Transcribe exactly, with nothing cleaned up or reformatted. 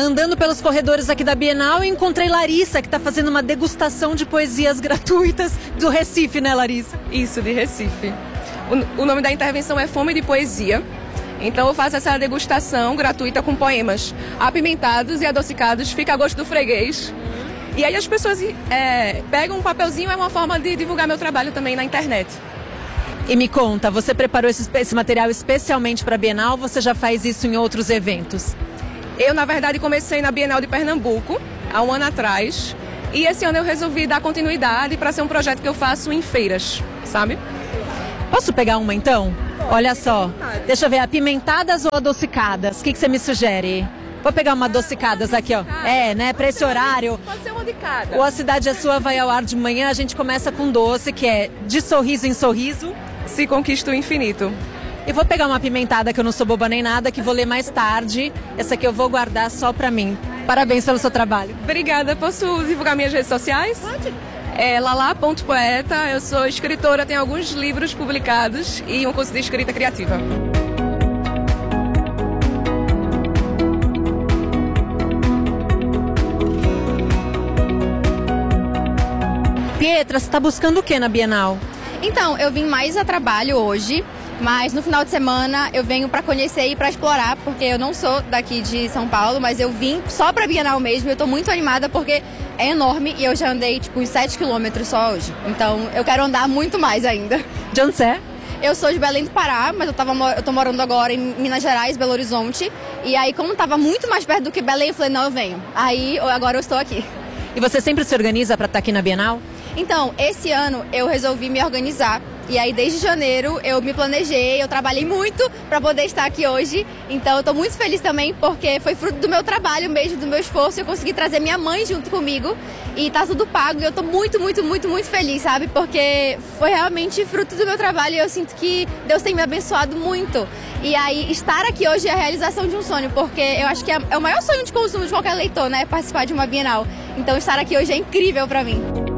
andando pelos corredores aqui da Bienal e encontrei Larissa, que está fazendo uma degustação de poesias gratuitas do Recife, né, Larissa? Isso, de Recife. O, o nome da intervenção é Fome de Poesia. Então eu faço essa degustação gratuita com poemas apimentados e adocicados, fica a gosto do freguês. E aí as pessoas é, pegam um papelzinho, é uma forma de divulgar meu trabalho também na internet. E me conta, você preparou esse, esse material especialmente para a Bienal ou você já faz isso em outros eventos? Eu, na verdade, comecei na Bienal de Pernambuco, há um ano atrás. E esse ano eu resolvi dar continuidade para ser um projeto que eu faço em feiras, sabe? Posso pegar uma então? Olha só, deixa eu ver, apimentadas ou adocicadas? O que, que você me sugere? Vou pegar uma adocicadas aqui, ó. É, né, para esse horário. Pode ser uma de cada. O A Cidade é Sua vai ao ar de manhã, a gente começa com doce, que é de sorriso em sorriso. Se conquista o infinito. E vou pegar uma apimentada, que eu não sou boba nem nada, que vou ler mais tarde. Essa aqui eu vou guardar só pra mim. Parabéns pelo seu trabalho. Obrigada. Posso divulgar minhas redes sociais? Pode. É lala ponto poeta, eu sou escritora, tenho alguns livros publicados e um curso de escrita criativa. Pietra, você está buscando o que na Bienal? Então, eu vim mais a trabalho hoje, mas no final de semana eu venho para conhecer e para explorar, porque eu não sou daqui de São Paulo, mas eu vim só para a Bienal mesmo. Eu tô muito animada porque é enorme e eu já andei tipo uns sete quilômetros só hoje. Então, eu quero andar muito mais ainda. De onde você é? Eu sou de Belém do Pará, mas eu, tava, eu tô morando agora em Minas Gerais, Belo Horizonte. E aí, como tava muito mais perto do que Belém, eu falei, não, eu venho. Aí, agora eu estou aqui. E você sempre se organiza para estar aqui na Bienal? Então, esse ano eu resolvi me organizar. E aí, desde janeiro, eu me planejei, eu trabalhei muito para poder estar aqui hoje. Então, eu tô muito feliz também, porque foi fruto do meu trabalho mesmo, do meu esforço. Eu consegui trazer minha mãe junto comigo e tá tudo pago. E eu tô muito, muito, muito, muito feliz, sabe? Porque foi realmente fruto do meu trabalho e eu sinto que Deus tem me abençoado muito. E aí, estar aqui hoje é a realização de um sonho, porque eu acho que é o maior sonho de consumo de qualquer leitor, né? Participar de uma Bienal. Então, estar aqui hoje é incrível para mim.